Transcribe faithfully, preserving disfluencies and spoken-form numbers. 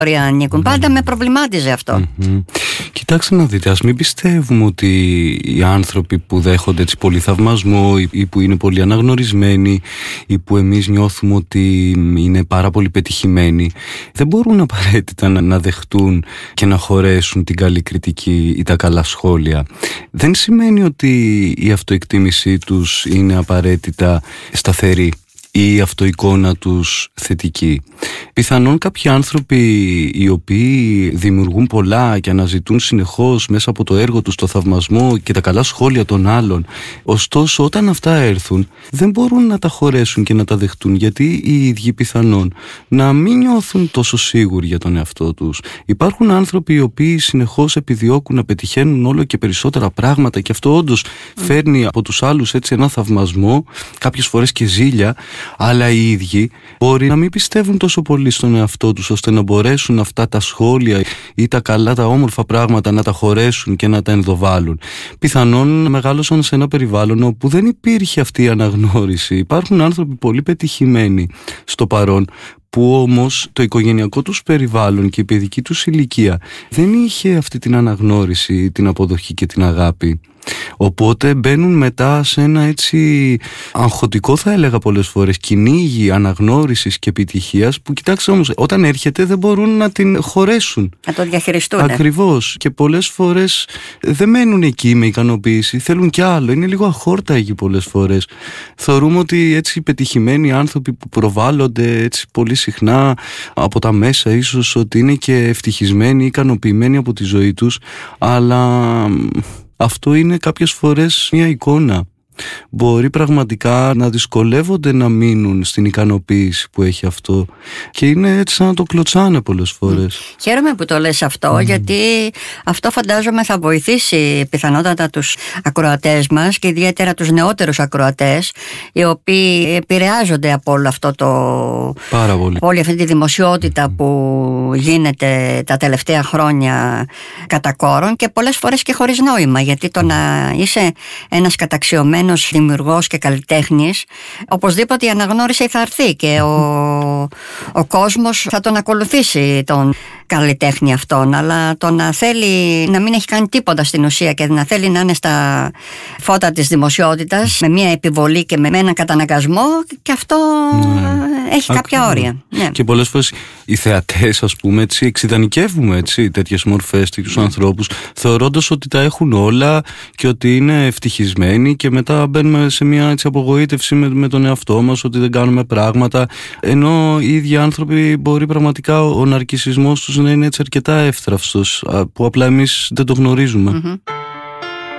ανήκουν. Πάντα με προβλημάτιζε αυτό. Mm-hmm. Κοιτάξτε να δείτε, ας μην πιστεύουμε ότι οι άνθρωποι που δέχονται έτσι πολύ θαυμασμό ή που είναι πολύ αναγνωρισμένοι ή που εμείς νιώθουμε ότι είναι πάρα πολύ πετυχημένοι, δεν μπορούν απαραίτητα να, να δεχτούν και να χωρέσουν την καλή κριτική ή τα καλά σχόλια. Δεν σημαίνει ότι η αυτοεκτίμησή τους είναι απαραίτητα σταθερή ή η αυτοεικόνα τους θετική. Πιθανόν κάποιοι άνθρωποι οι οποίοι δημιουργούν πολλά και αναζητούν συνεχώς μέσα από το έργο τους το θαυμασμό και τα καλά σχόλια των άλλων, ωστόσο όταν αυτά έρθουν δεν μπορούν να τα χωρέσουν και να τα δεχτούν, γιατί οι ίδιοι πιθανόν να μην νιώθουν τόσο σίγουροι για τον εαυτό τους. Υπάρχουν άνθρωποι οι οποίοι συνεχώς επιδιώκουν να πετυχαίνουν όλο και περισσότερα πράγματα και αυτό όντως mm. φέρνει από τους άλλους έτσι ένα θαυμασμό, κάποιες φορές και ζήλια, αλλά οι ίδιοι μπορεί να μην πιστεύουν τόσο πολύ στον εαυτό τους ώστε να μπορέσουν αυτά τα σχόλια ή τα καλά, τα όμορφα πράγματα να τα χωρέσουν και να τα ενδοβάλουν. Πιθανόν μεγάλωσαν σε ένα περιβάλλον όπου δεν υπήρχε αυτή η αναγνώριση. Υπάρχουν άνθρωποι πολύ πετυχημένοι στο παρόν που όμως το οικογενειακό τους περιβάλλον και η παιδική τους ηλικία δεν είχε αυτή την αναγνώριση, την αποδοχή και την αγάπη. Οπότε μπαίνουν μετά σε ένα έτσι αγχωτικό, θα έλεγα πολλές φορές, κυνήγι αναγνώρισης και επιτυχίας που, κοιτάξτε όμως, όταν έρχεται δεν μπορούν να την χωρέσουν, να το διαχειριστούν. Ακριβώς. Και πολλές φορές δεν μένουν εκεί με ικανοποίηση, θέλουν κι άλλο, είναι λίγο αχόρταγοι πολλές φορές. Θεωρούμε ότι έτσι οι πετυχημένοι άνθρωποι που προβάλλονται έτσι πολύ συχνά από τα μέσα ίσως ότι είναι και ευτυχισμένοι, ικανοποιημένοι από τη ζωή τους, αλλά αυτό είναι κάποιες φορές μια εικόνα. Μπορεί πραγματικά να δυσκολεύονται να μείνουν στην ικανοποίηση που έχει αυτό και είναι έτσι σαν να το κλωτσάνε πολλές φορές. Mm. Χαίρομαι που το λες αυτό, mm. γιατί αυτό φαντάζομαι θα βοηθήσει πιθανότατα τους ακροατές μας και ιδιαίτερα τους νεότερους ακροατές, οι οποίοι επηρεάζονται από όλο αυτό το... Πάρα πολύ. Όλη αυτή τη δημοσιότητα mm. που γίνεται τα τελευταία χρόνια κατά κόρον και πολλές φορές και χωρίς νόημα, γιατί το mm. να είσαι ένας καταξιωμένος δημιουργός και καλλιτέχνης, οπωσδήποτε η αναγνώριση θα έρθει και ο, ο κόσμος θα τον ακολουθήσει τον καλλιτέχνη αυτόν, αλλά το να θέλει να μην έχει κάνει τίποτα στην ουσία και να θέλει να είναι στα φώτα της δημοσιότητας με μια επιβολή και με έναν καταναγκασμό, και αυτό ναι. έχει κάποια όρια. Ναι. Και πολλές φορές οι θεατές, ας πούμε, έτσι, εξιδανικεύουμε έτσι, τέτοιες μορφές, τέτοιους mm. ανθρώπους, θεωρώντας ότι τα έχουν όλα και ότι είναι ευτυχισμένοι, και μετά μπαίνουμε σε μια έτσι, απογοήτευση με, με τον εαυτό μας ότι δεν κάνουμε πράγματα, ενώ οι ίδιοι άνθρωποι μπορεί πραγματικά ο ναρκισσισμός τους να είναι έτσι αρκετά εύθραυστος, που απλά εμείς δεν το γνωρίζουμε. Mm-hmm.